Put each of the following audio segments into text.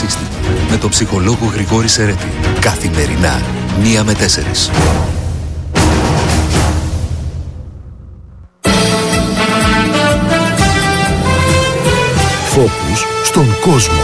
σύστημα με τον ψυχολόγο Γρηγόρη Σερέτη. Καθημερινά 1 με 4. Φόκους στον κόσμο.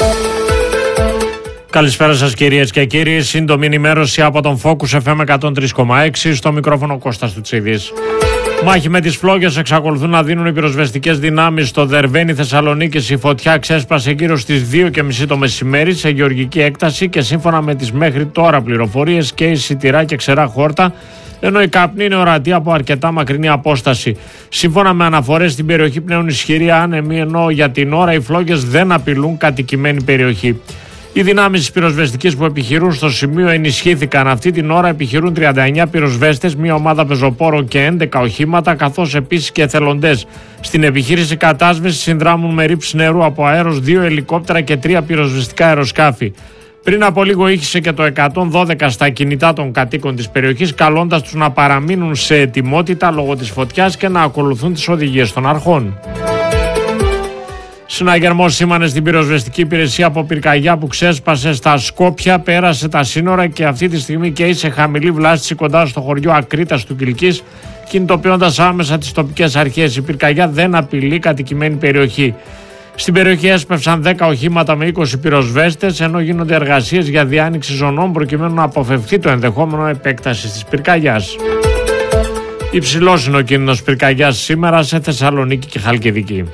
Καλησπέρα σας κυρίες και κύριοι. Σύντομη ενημέρωση από τον Focus FM 103,6. Στο μικρόφωνο Κώστας Τουτσίδης. Μάχη με τις φλόγες εξακολουθούν να δίνουν οι πυροσβεστικές δυνάμεις στο Δερβένι Θεσσαλονίκης. Η φωτιά ξέσπασε γύρω στις 2:30 το μεσημέρι σε γεωργική έκταση και σύμφωνα με τις μέχρι τώρα πληροφορίες καίει σιτηρά και ξερά χόρτα, ενώ η καπνή είναι ορατή από αρκετά μακρινή απόσταση. Σύμφωνα με αναφορές στην περιοχή πνέουν ισχυροί άνεμοι, ενώ για την ώρα οι φλόγες δεν απειλούν κατοικημένη περιοχή. Οι δυνάμεις της πυροσβεστικής που επιχειρούν στο σημείο ενισχύθηκαν. Αυτή την ώρα επιχειρούν 39 πυροσβέστες, μια ομάδα πεζοπόρων και 11 οχήματα, καθώς επίσης και εθελοντές. Στην επιχείρηση κατάσβεσης συνδράμουν με ρήψη νερού από αέρος 2 ελικόπτερα και 3 πυροσβεστικά αεροσκάφη. Πριν από λίγο ήχησε και το 112 στα κινητά των κατοίκων της περιοχής, καλώντας τους να παραμείνουν σε ετοιμότητα λόγω της φωτιάς και να ακολουθούν τις οδηγίες των αρχών. Συναγερμός σήμανε στην πυροσβεστική υπηρεσία από πυρκαγιά που ξέσπασε στα Σκόπια, πέρασε τα σύνορα και αυτή τη στιγμή καίει σε χαμηλή βλάστηση κοντά στο χωριό Ακρίτας του Κιλκής, κινητοποιώντας άμεσα τις τοπικές αρχές. Η πυρκαγιά δεν απειλεί κατοικημένη περιοχή. Στην περιοχή έσπευσαν 10 οχήματα με 20 πυροσβέστες, ενώ γίνονται εργασίες για διάνοιξη ζωνών προκειμένου να αποφευθεί το ενδεχόμενο επέκταση της πυρκαγιάς. Υψηλός είναι ο κίνδυνος πυρκαγιάς σήμερα σε Θεσσαλονίκη και Χαλκιδική.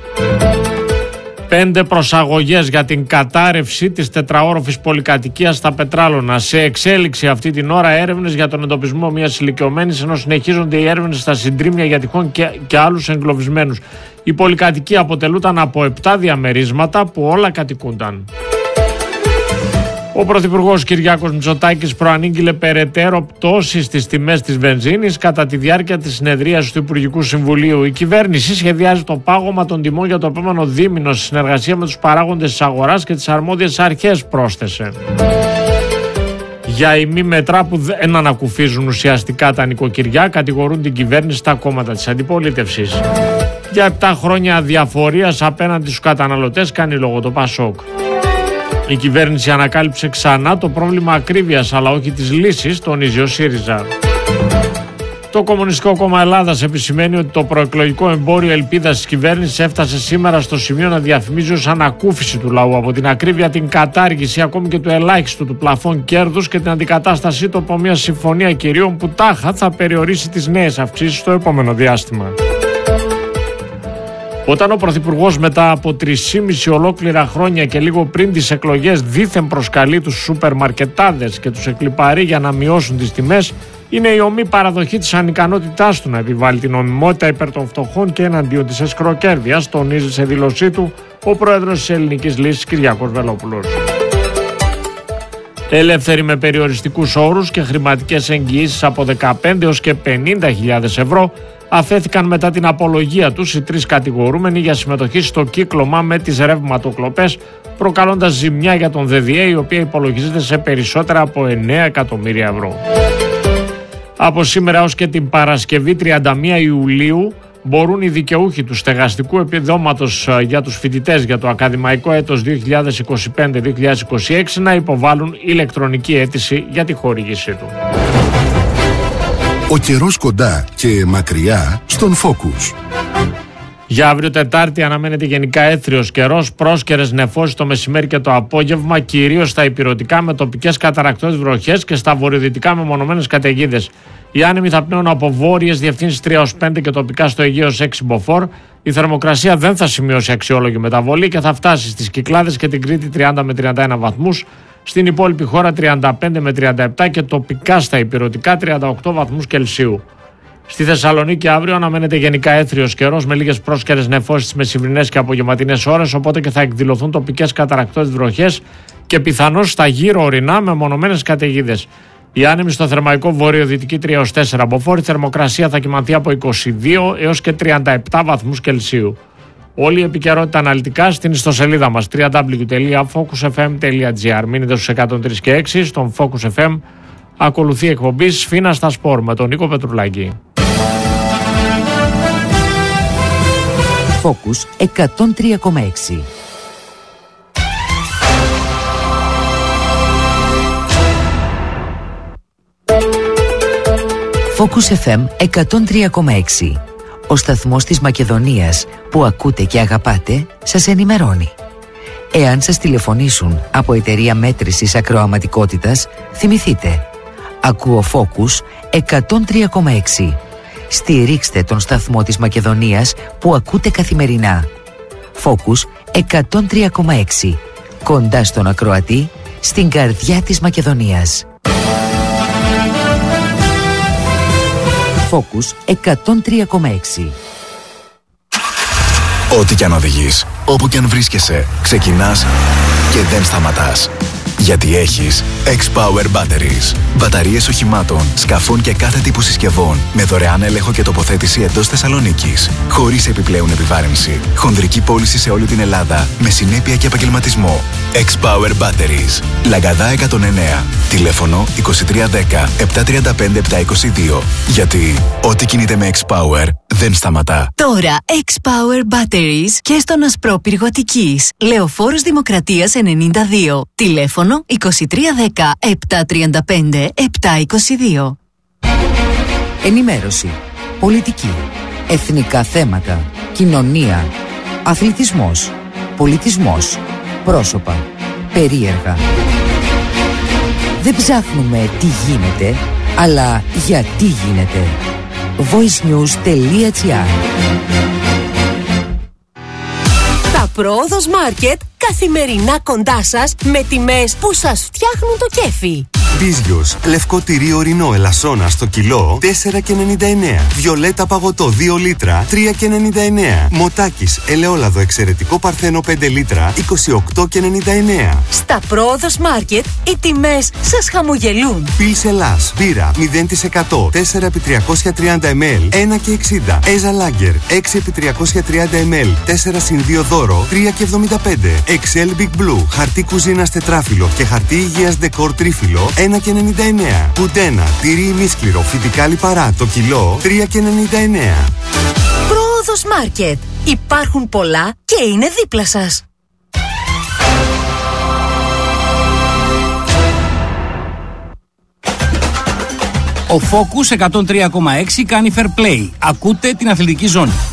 5 προσαγωγές για την κατάρρευση της τετραόροφης πολυκατοικίας στα Πετράλωνα. Σε εξέλιξη αυτή την ώρα έρευνες για τον εντοπισμό μιας ηλικιωμένης, ενώ συνεχίζονται οι έρευνες στα συντρίμμια για τυχόν και άλλους εγκλωβισμένους. Η πολυκατοικία αποτελούταν από 7 διαμερίσματα που όλα κατοικούνταν. Ο Πρωθυπουργός Κυριάκος Μητσοτάκης προανήγγειλε περαιτέρω πτώσεις στις τιμές της βενζίνης κατά τη διάρκεια της συνεδρίασης του Υπουργικού Συμβουλίου. Η κυβέρνηση σχεδιάζει το πάγωμα των τιμών για το επόμενο δίμηνο σε συνεργασία με τους παράγοντες της αγοράς και τις αρμόδιες αρχές, πρόσθεσε. Για ημίμετρα που δεν ανακουφίζουν ουσιαστικά τα νοικοκυριά, κατηγορούν την κυβέρνηση τα κόμματα της αντιπολίτευσης. Για 7 χρόνια αδιαφορίας απέναντι στους καταναλωτές κάνει λόγο το ΠΑΣΟΚ. Η κυβέρνηση ανακάλυψε ξανά το πρόβλημα ακρίβειας, αλλά όχι της λύσης, τονίζει ο ΣΥΡΙΖΑ. Το Κομμουνιστικό Κόμμα Ελλάδας επισημαίνει ότι το προεκλογικό εμπόριο ελπίδας της κυβέρνησης έφτασε σήμερα στο σημείο να διαφημίζει ως ανακούφιση του λαού από την ακρίβεια, την κατάργηση ακόμη και του ελάχιστου του πλαφών κέρδους και την αντικατάστασή του από μια συμφωνία κυρίων που τάχα θα περιορίσει τις νέες αυξήσεις στο επόμενο διάστημα. Όταν ο Πρωθυπουργός μετά από 3,5 ολόκληρα χρόνια και λίγο πριν τις εκλογές δήθεν προσκαλεί τους σούπερ μαρκετάδες και τους εκλιπαρεί για να μειώσουν τις τιμές, είναι η ομή παραδοχή της ανικανότητάς του να επιβάλλει την νομιμότητα υπέρ των φτωχών και εναντίον της εσχροκέρδειας, τονίζει σε δήλωσή του ο πρόεδρος της Ελληνικής Λύσης Κυριάκος Βελόπουλος. Ελεύθεροι με περιοριστικούς όρους και χρηματικές εγγυήσεις από 15 έως και 50.000 ευρώ αφέθηκαν μετά την απολογία τους οι 3 κατηγορούμενοι για συμμετοχή στο κύκλωμα με τις ρευματοκλοπές, προκαλώντας ζημιά για τον ΔΔΕ, η οποία υπολογίζεται σε περισσότερα από 9 εκατομμύρια ευρώ. Από σήμερα ως και την Παρασκευή 31 Ιουλίου μπορούν οι δικαιούχοι του στεγαστικού επιδόματος για τους φοιτητές για το ακαδημαϊκό έτος 2025-2026 να υποβάλουν ηλεκτρονική αίτηση για τη χορήγησή του. Ο καιρός κοντά και μακριά στον Focus. Για αύριο Τετάρτη αναμένεται γενικά έθριος καιρός, πρόσκαιρες νεφώσεις το μεσημέρι και το απόγευμα, κυρίως στα ηπειρωτικά με τοπικές καταρρακτώδεις βροχές και στα βορειοδυτικά με μονομένες καταιγίδες. Οι άνεμοι θα πνέουν από βόρειες διευθύνσεις 3-5 και τοπικά στο Αιγαίο 6 μποφόρ. Η θερμοκρασία δεν θα σημειώσει αξιόλογη μεταβολή και θα φτάσει στις Κυκλάδες και την Κρήτη 30 με 31 βαθμούς. Στην υπόλοιπη χώρα 35 με 37 και τοπικά στα ηπειρωτικά 38 βαθμούς Κελσίου. Στη Θεσσαλονίκη αύριο αναμένεται γενικά έθριος καιρός με λίγες πρόσκαιρες νεφώσεις στις μεσημβρινές και απογευματινές ώρες, οπότε και θα εκδηλωθούν τοπικές καταρρακτώδεις βροχές και πιθανώς στα γύρω ορεινά με μονομένες καταιγίδες. Οι άνεμοι στο θερμαϊκό βορειοδυτική 3-4 μποφόρ, η θερμοκρασία θα κυμανθεί από 22 έως και 37 βαθμούς Κελσίου. Όλη η επικαιρότητα αναλυτικά στην ιστοσελίδα μας www.focusfm.gr. Μείνετε στους 103 και 6 στον Focus FM. Ακολουθεί η εκπομπή Σφίνα στα Σπορ με τον Νίκο Πετρουλάκη. Focus 103,6. Focus FM 103,6. Ο σταθμός της Μακεδονίας που ακούτε και αγαπάτε σας ενημερώνει. Εάν σας τηλεφωνήσουν από εταιρεία μέτρησης ακροαματικότητας, θυμηθείτε. Ακούω Focus 103,6. Στηρίξτε τον σταθμό της Μακεδονίας που ακούτε καθημερινά. Focus 103,6. Κοντά στον ακροατή, στην καρδιά της Μακεδονίας. Focus 103,6. Ό,τι κι αν οδηγείς, όπου κι αν βρίσκεσαι, ξεκινάς και δεν σταματάς. Γιατί έχεις X-Power Batteries. Μπαταρίες οχημάτων, σκαφών και κάθε τύπου συσκευών με δωρεάν έλεγχο και τοποθέτηση εντός Θεσσαλονίκης. Χωρίς επιπλέον επιβάρυνση. Χονδρική πώληση σε όλη την Ελλάδα με συνέπεια και επαγγελματισμό. X-Power Batteries. Λαγκαδά 109. Τηλέφωνο 2310 735 722. Γιατί ό,τι κινείται με X-Power δεν σταματά. Τώρα X-Power Batteries και στον Ασπρόπυργο Αττικής. Λεωφόρος Δημοκρατίας 92. Τηλέφωνο 2310 735 722. Ενημέρωση, πολιτική, εθνικά θέματα, κοινωνία, αθλητισμός, πολιτισμός, πρόσωπα, περίεργα. Δεν ψάχνουμε τι γίνεται, αλλά γιατί γίνεται. voicenews.gr. Τα Πρόοδος Μάρκετ καθημερινά κοντά σας με τιμές που σας φτιάχνουν το κέφι. Μπίζιος, λευκό τυρί ορεινό ελασσόνα στο κιλό 4,99. Βιολέτα παγωτό 2 λίτρα 3,99. Μοτάκης ελαιόλαδο εξαιρετικό παρθένο 5 λίτρα 28,99. Στα Πρόοδος Μάρκετ οι τιμές σας χαμογελούν. Πιλς Ελλάς, μπύρα 0% 4x330 ml 1,60. Έζα Λάγκερ 6x330 ml 4x2 δώρο 3,75. Excel Big Blue, χαρτί κουζίνας τετράφυλλο και χαρτί υγείας ντεκόρ τρίφυλλο 1,99. Κουντένα, τυρί ημίσκληρο, φυτικά λιπαρά, το κιλό 3,99. Πρόοδος Μάρκετ. Υπάρχουν πολλά και είναι δίπλα σας. Ο Focus 103,6 κάνει fair play. Ακούτε την αθλητική ζώνη.